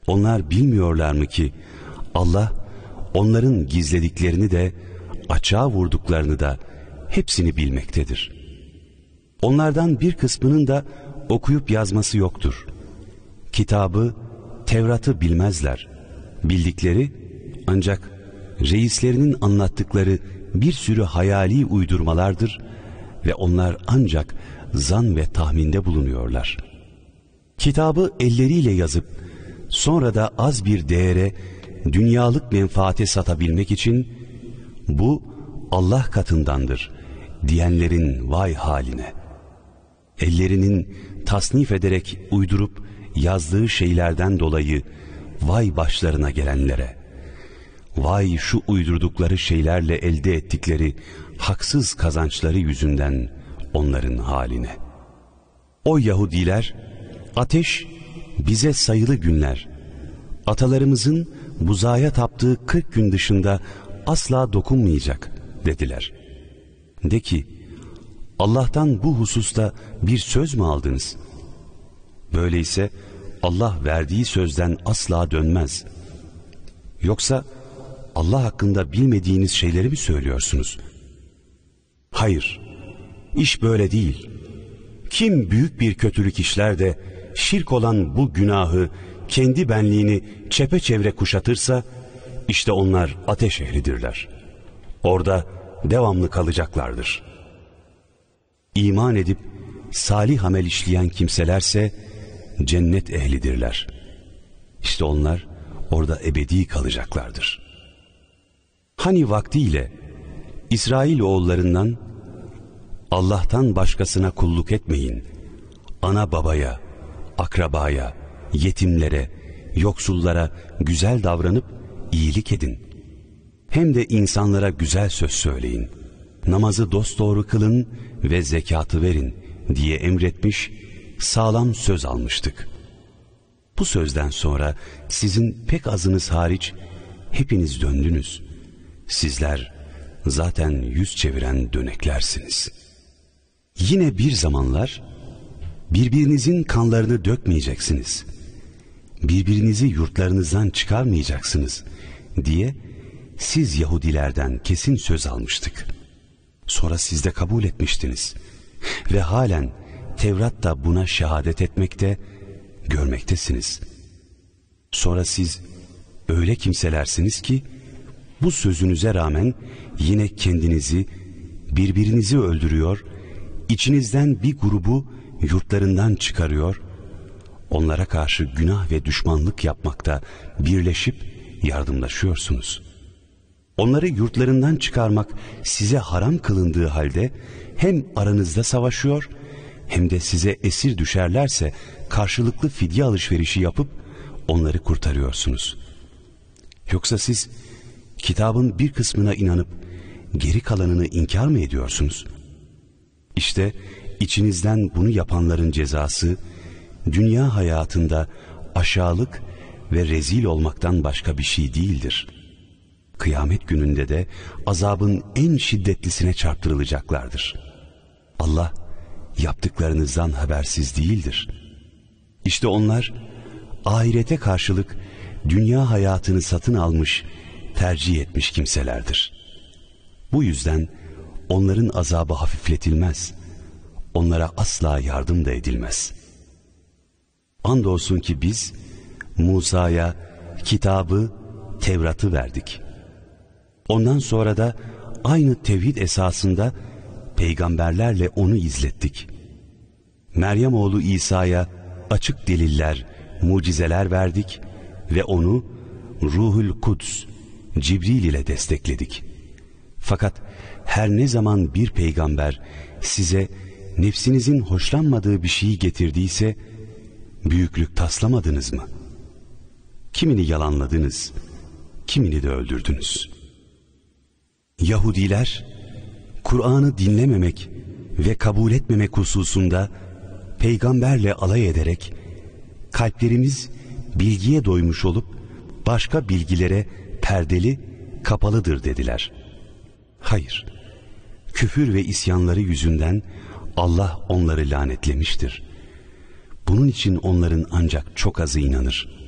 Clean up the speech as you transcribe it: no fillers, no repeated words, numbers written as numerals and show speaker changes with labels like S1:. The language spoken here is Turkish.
S1: Onlar bilmiyorlar mı ki Allah onların gizlediklerini de açığa vurduklarını da hepsini bilmektedir. Onlardan bir kısmının da okuyup yazması yoktur. Kitabı, Tevrat'ı bilmezler. Bildikleri ancak reislerinin anlattıkları bir sürü hayali uydurmalardır ve onlar ancak zan ve tahminde bulunuyorlar. Kitabı elleriyle yazıp sonra da az bir değere dünyalık menfaate satabilmek için bu Allah katındandır diyenlerin vay haline. Ellerinin tasnif ederek uydurup yazdığı şeylerden dolayı vay başlarına gelenlere, vay şu uydurdukları şeylerle elde ettikleri haksız kazançları yüzünden onların haline. O Yahudiler, ateş bize sayılı günler, atalarımızın buzağa taptığı 40 gün dışında asla dokunmayacak dediler. De ki, Allah'tan bu hususta bir söz mü aldınız? Böyleyse Allah verdiği sözden asla dönmez. Yoksa Allah hakkında bilmediğiniz şeyleri mi söylüyorsunuz? Hayır, iş böyle değil. Kim büyük bir kötülük işler de şirk olan bu günahı, kendi benliğini çepeçevre kuşatırsa, işte onlar ateş ehlidirler. Orada devamlı kalacaklardır. İman edip salih amel işleyen kimselerse cennet ehlidirler. İşte onlar orada ebedi kalacaklardır. Hani vaktiyle İsrail oğullarından Allah'tan başkasına kulluk etmeyin, ana babaya, akrabaya, yetimlere, yoksullara güzel davranıp iyilik edin. Hem de insanlara güzel söz söyleyin. Namazı dosdoğru kılın ve zekatı verin diye emretmiş, sağlam söz almıştık. Bu sözden sonra sizin pek azınız hariç hepiniz döndünüz. Sizler zaten yüz çeviren döneklersiniz. Yine bir zamanlar birbirinizin kanlarını dökmeyeceksiniz, birbirinizi yurtlarınızdan çıkarmayacaksınız diye siz Yahudilerden kesin söz almıştık. Sonra siz de kabul etmiştiniz ve halen Tevrat da buna şehadet etmekte, görmektesiniz. Sonra siz öyle kimselersiniz ki bu sözünüze rağmen yine kendinizi, birbirinizi öldürüyor, içinizden bir grubu yurtlarından çıkarıyor, onlara karşı günah ve düşmanlık yapmakta birleşip yardımlaşıyorsunuz. Onları yurtlarından çıkarmak size haram kılındığı halde hem aranızda savaşıyor hem de size esir düşerlerse karşılıklı fidye alışverişi yapıp onları kurtarıyorsunuz. Yoksa siz kitabın bir kısmına inanıp geri kalanını inkar mı ediyorsunuz? İşte içinizden bunu yapanların cezası dünya hayatında aşağılık ve rezil olmaktan başka bir şey değildir. Kıyamet gününde de azabın en şiddetlisine çarptırılacaklardır. Allah yaptıklarınızdan habersiz değildir. İşte onlar ahirete karşılık dünya hayatını satın almış, tercih etmiş kimselerdir. Bu yüzden onların azabı hafifletilmez, onlara asla yardım da edilmez. Andolsun ki biz Musa'ya kitabı, Tevrat'ı verdik. Ondan sonra da aynı tevhid esasında peygamberlerle onu izlettik. Meryem oğlu İsa'ya açık deliller, mucizeler verdik ve onu Ruhul Kuds, Cibril ile destekledik. Fakat her ne zaman bir peygamber size nefsinizin hoşlanmadığı bir şeyi getirdiyse büyüklük taslamadınız mı? Kimini yalanladınız, kimini de öldürdünüz. Yahudiler Kur'an'ı dinlememek ve kabul etmemek hususunda peygamberle alay ederek kalplerimiz bilgiye doymuş olup başka bilgilere perdeli, kapalıdır dediler. Hayır, küfür ve isyanları yüzünden Allah onları lanetlemiştir. Bunun için onların ancak çok azı inanır.